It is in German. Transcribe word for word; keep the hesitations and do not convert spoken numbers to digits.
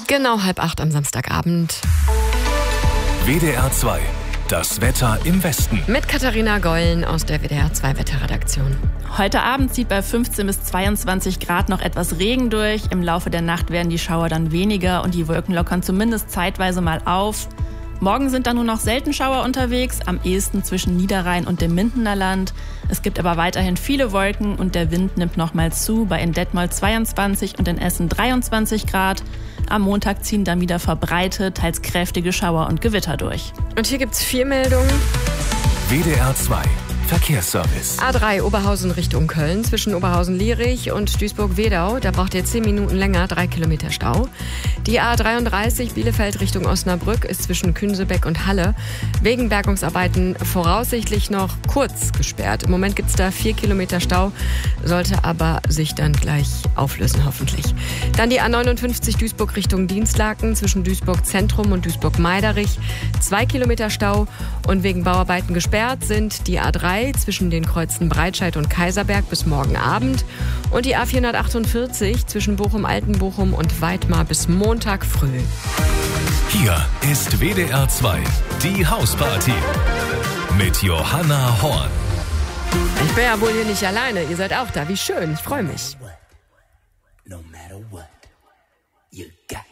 Genau halb acht am Samstagabend. W D R zwei, das Wetter im Westen. Mit Katharina Gollen aus der W D R zwei Wetterredaktion. Heute Abend zieht bei fünfzehn bis zweiundzwanzig Grad noch etwas Regen durch. Im Laufe der Nacht werden die Schauer dann weniger und die Wolken lockern zumindest zeitweise mal auf. Morgen sind dann nur noch selten Schauer unterwegs, am ehesten zwischen Niederrhein und dem Mindener Land. Es gibt aber weiterhin viele Wolken und der Wind nimmt nochmal zu, bei in Detmold zweiundzwanzig und in Essen dreiundzwanzig Grad. Am Montag ziehen dann wieder verbreitet, teils kräftige Schauer und Gewitter durch. Und hier gibt's vier Meldungen. W D R zwei Verkehrsservice. A drei Oberhausen Richtung Köln zwischen Oberhausen-Lierich und Duisburg-Wedau. Da braucht ihr zehn Minuten länger, drei Kilometer Stau. Die A dreiunddreißig Bielefeld Richtung Osnabrück ist zwischen Künsebeck und Halle wegen Bergungsarbeiten voraussichtlich noch kurz gesperrt. Im Moment gibt's da vier Kilometer Stau, sollte aber sich dann gleich auflösen hoffentlich. Dann die A neunundfünfzig Duisburg Richtung Dienstlaken zwischen Duisburg Zentrum und Duisburg-Meiderich. Zwei Kilometer Stau und wegen Bauarbeiten gesperrt sind die A drei zwischen den Kreuzen Breitscheid und Kaiserberg bis morgen Abend und die A vierhundertachtundvierzig zwischen Bochum-Altenbochum und Weidmar bis Montag früh. Hier ist W D R zwei, die Hausparty mit Johanna Horn. Ich bin ja wohl hier nicht alleine, ihr seid auch da. Wie schön, ich freue mich. No matter what, you got